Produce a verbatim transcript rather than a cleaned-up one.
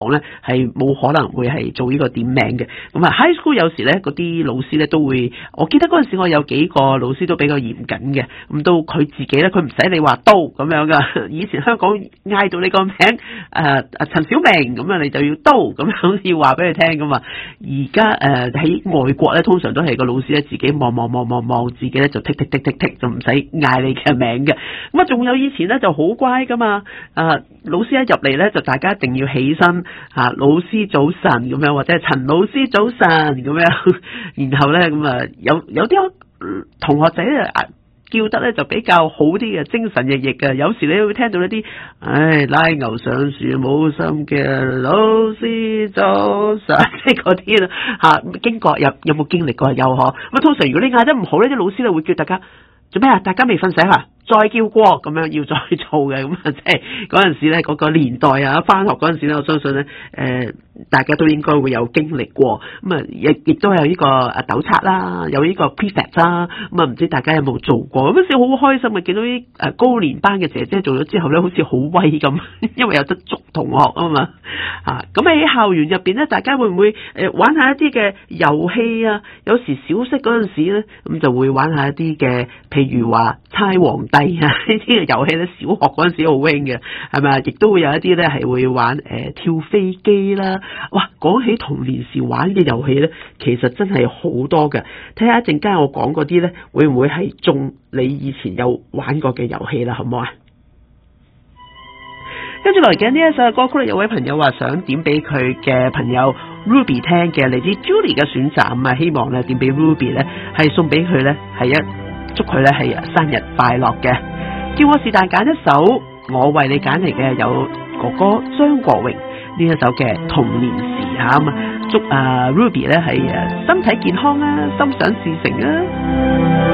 咧係冇可能會係做呢個點名嘅。咁啊 high school 有時咧嗰啲老師咧都會，我記得嗰陣時我有幾個老師都比較嚴謹嘅，咁都佢自己咧佢唔使你話都咁樣噶。以前香港嗌到你個名誒誒陳小明咁啊，你就要都咁樣要話俾佢聽噶嘛。而家誒喺外國咧，通常都係個老師咧自己望望望望望，自己咧就剔剔剔剔剔，就唔使嗌你嘅名嘅。咁啊仲有以前咧就好乖噶嘛，誒老師一入嚟咧就大家一定要起身。吓、啊，老師早晨咁樣，或者係陳老師早晨咁樣，然後咧咁啊，有有啲同學仔啊叫得咧就比較好啲嘅，精神奕奕嘅。有時你會聽到一啲，唉，拉牛上樹冇心嘅老師早晨，即係嗰啲啦吓。經過有有冇經歷過有嗬？咁啊，通常如果你嗌得唔好咧，啲老師咧會叫大家做咩啊？大家未瞓醒啊？再叫過咁樣要再做嘅，咁啊即係嗰陣時咧嗰個年代啊，翻學嗰陣時咧，我相信咧誒、呃、大家都應該會有經歷過，咁啊亦亦都有呢個誒督察啦，有呢個 prefect 啦，咁啊唔知大家有冇做過？嗰陣時好開心啊，見到啲誒高年班嘅姐姐做咗之後咧，好似好威咁，因為有得捉同學啊嘛啊！咁喺校園入邊咧，大家會唔會誒玩下一啲嘅遊戲啊？有時小息嗰陣時咧，咁就會玩下一啲嘅，譬如話猜皇帝啊呢啲嘅遊戲咧，小學嗰陣時好興嘅，係咪啊？亦都會有一啲咧係會玩誒、呃、跳飛機啦。哇，講起童年時玩嘅遊戲咧，其實真係好多嘅。睇下一陣間我講嗰啲咧，會唔會係中你以前有玩過嘅遊戲啦？好唔好啊？跟住來緊呢一首歌曲，有位朋友話想點俾佢嘅朋友 Ruby 聽嘅，嚟自 Julie 嘅選擇，咁啊希望咧點俾 Ruby 咧係送俾佢咧係一祝佢咧係生日快樂嘅。叫我是但揀一首我為你揀嚟嘅，有哥哥張國榮呢一首嘅童年時啊，咁啊祝啊 Ruby 咧係誒身體健康啊，心想事成啊。